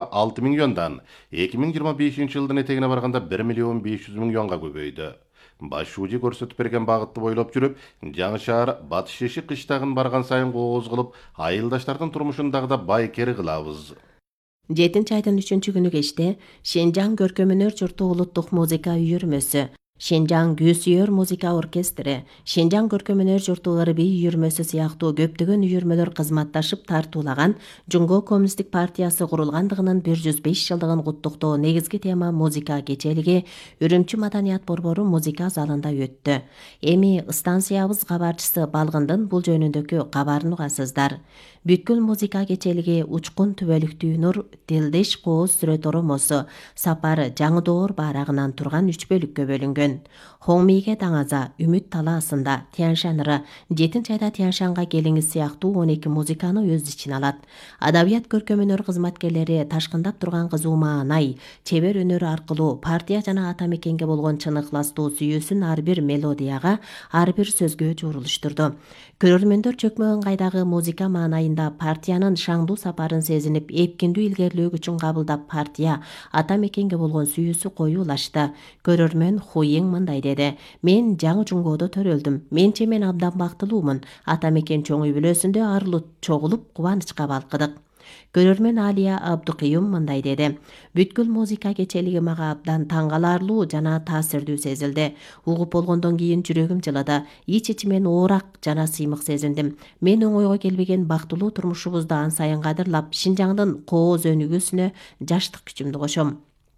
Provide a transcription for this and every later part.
6 миллиондан 2025 жылдын этегине барганда 1 миллион 500 миллионга көбөйдү. Баш шууji көрсөтүп берген багытты бойлоп жүрүп, жаңы шаар Батыш Шеши кыштагын барган сайын кооз кылып, айылдаштардын турмушун дагы да байкери кылабыз. 7 айдын 3-күнү кечте Шенжаң көркөм-өнөр журту улуттук музыка үйүрмөсү, Шенжаң күүсүйөр музыка оркестри, Шенжаң көркөм-өнөр журту ырбий үйүрмөсү сыяктуу көптөгөн үйүрмөлөр кызматташып тартуулаган Жумго Коммунисттик партиясы курулгандыгынын 105 жылдыгын куттуктоо негизги тема музыка кечелиги Үрүмчү Маданият борбору музыка залында өттү. Эми станциябыз кабарчысы Балгындын бул жөнүндөгү кабарын угасыздар. Бүткүл музыка кечелиги Учкун түбөлүктүү нур, Дилдеш кооз сүрөт оромосу, Сапар жаңы-доор баарагынан турган 3 бөлүккө бөлүнгөн. Хоңмийге таңаза, Үмүт талаасында, Тяншаныры, 7-айда Тяншанга келиңиз сыяктуу 12 музыканы өз ичине алат. Адабият көркөм-өнөр кызматкерлери ташкындап турган кызуу маанай, чебер өнөр аркылуу партия жана ата мекенге болгон чын ыкластуу сүйүүсүн ар бир мелодияга, ар бир сөзгө жорулуштурду. Көрөрмөндөр чөкмө ыңгайдагы музыка маанайында партиянын шаңдуу сапарын сезинип, эпкиндүү илгерилөө күчүн кабылдап, партия ата мекенге болгон сүйүүсү коюулашты. Көрөрмөн Хуйиң мындай деди: "Мен жаңы Жунгодо төрөлдүм. Менче мен абдан бактылуумун. Ата мекен чоң үй бүлөсүндө арылып чогулуп кубанычка балкыдык." Көрөрмөн Алия Абдукыюм мындай деди: "Бүткүл музыка кечелиги мага абдан таң каларлуу жана таасирдүү сезилди. Угуп болгондон кийин жүрөгүм жылады. Ич-ичимен оорак жана сыймык сезиндим. Мен оңойго келбеген бактылуу турмушубузду ан сайын кадырлап, Шинжаңдын кооз өнүгүүсүнө жаштык күчүмдү кошом."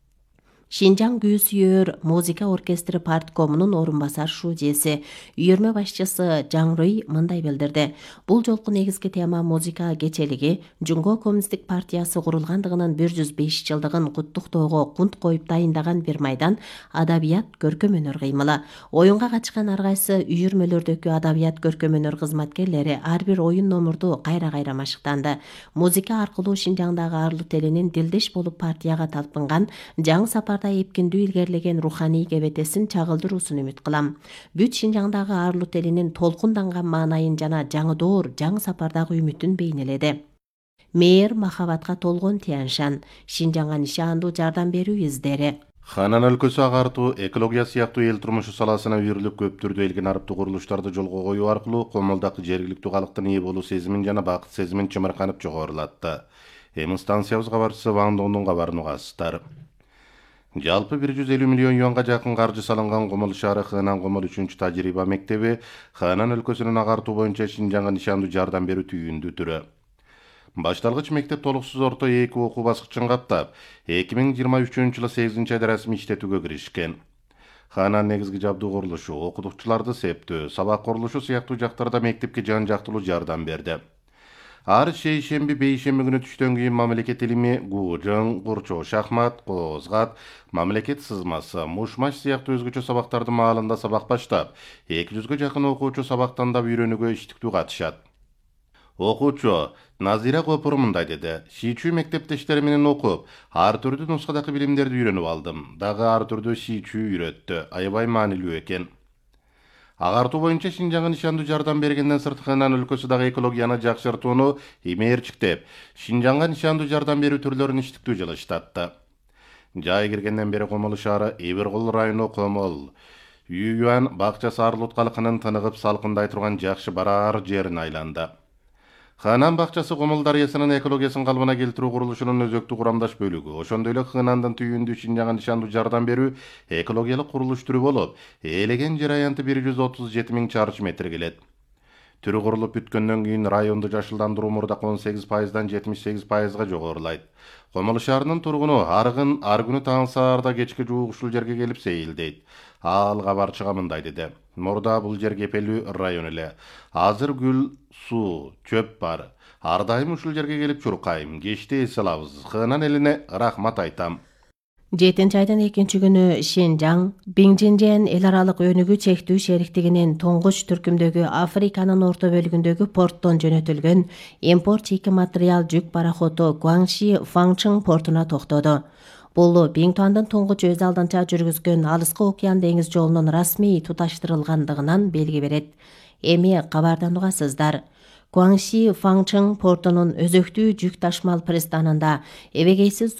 Шинжаң күүсүйөр музыка оркестри парткомунун орун басар шужеси, үйүрмө башчысы Жаңрый мындай билдирди: "Бул жолку негизги тема музыка кечелиги Жумго Коммунисттик партиясы курулгандыгынын 105 жылдыгын куттуктоого кунт коюп дайындаган бир майдан адабият көркөм-өнөр кыймылы. Оюнга катышкан ар кайсы үйүрмөлөрдөгү адабият көркөм-өнөр кызматкерлери ар бир оюн номурду кайра машыктанды. Музыка аркылуу Шинжаңдагы арлут элинин дилдеш болуп партияга талпынган, жаңы сапар эпкиндүү илгерилеген руханий кебетесин чагылдыруусун үмүт кылам. Бүт Шинжаңдагы арлут элинин толкунданган маанайын жана жаңы-доор, жаңы сапардагы үмүтүн бейнеледи. Мээр махабатка толгон Тяншан, Шинжаңга нишандуу жардам берүү издери. Ханан өлкөсү агартуу, экология сыяктуу эл турмушу саласына үйрүлүп көп түрдүү элгин арыптуу курулуштарды жолго коюу аркылуу комулдагы жергиликтүү калктын ээ болуу сезимин жана бакыт сезимин чымырканып жогорулатты. Эми станциябыз кабарчысы Ван Дондун кабарын угасыздар. Жалпы 150 миллион юанга жакын каржы салынган Комол шаары Хынан Комол 3-чү тажрыйба мектеби Ханан өлкөсүнүн агартуу боюнча Шинжаңга нишандуу жардам берүү түйүндүү түрү. Башталгыч мектеп толуксуз орто 2 окуу баскычын каптап, 2023 жылы 8-айда расмий иштетүүгө киришкен. Ханан негизги жабдуу курулушу, окутуучуларды септөө, сабак курулушу сыяктуу жактарда мектепке жан жактылуу жардам берди. Ар шейшемби, бейшемби күнү түштөн кийин мамлекет илими гужың, курчоо шахмат, козгат, мамлекет сызмасы, мушмаш сыяктуу өзгөчө сабактарды маалында сабак баштап, 200гө жакын окуучу сабактан да үйрөнүүгө иштиктүү катышат. Окуучу Назира Копур мындай деди: "Шийчүү мектептештери менен окуп, ар түрдүү нускадагы билимдерди үйрөнүп алдым. Дагы ар түрдүү шийчүү үйрөттү. Аябай маанилүү экен." Агартуу боюнча Шинжаңга нишандуу жардам бергенден сырт Хынан өлкөсү дагы экологияны жакшыртууну имээрчиктеп, Шинжаңга нишандуу жардам берүү түрлөрүн иштиктүү жылыштатты. Жай киргенден бери Комол шаары Эбиркул району Комол Ююан бакчасы арлут калкынын тыныгып салкындай турган жакшы бараар жерине айланды. Хынан бакчасы Комол дарыясынын экологиясын калыбына келтирүү курулушунун өзөктүү курамдаш бөлүгү. Ошондой эле Хынандын түйүндүү Шинжаңга нишандуу жардам берүү экологиялык курулуш түрү болуп, ээлеген жер аянты 137 000 чарчы метр келет. Түрү курулуп бүткөндөн кийин районду жашылдандыруу мурдак 18%дан 78%га жогорулайт. Комол шаарынын тургуну аргын ар күнү таң саарда кечке жуук ушул жерге келип сейилдейт. Ал кабарчыга мындай деди: "Мурда бул жер кепелүү район эле. Азыр гүл, суу, чөп бар. Ар дайым ушул жерге келип чуркайм. Кечте эс алабыз. Хынан элине рахмат айтам." 7-айдын 2-күнү Шинжаң, Биңжинжен эл аралык өнүгүү чектүү шериктигинин туңгуч түркүмдөгү Африканын орто бөлүгүндөгү порттон жөнөтүлгөн импорт чийки материал жүк пароходу Гуаңши Фаңчың портуна токтоду. Бул Биңтуандын туңгуч өз алдынча жүргүзгөн Алыскы океан деңиз жолунун расмий туташтырылгандыгынан белги берет. Эми кабардан угасыздар. Гуаңши Фаңчың портунун өзөктүү жүк ташмал пристанында эбегейсиз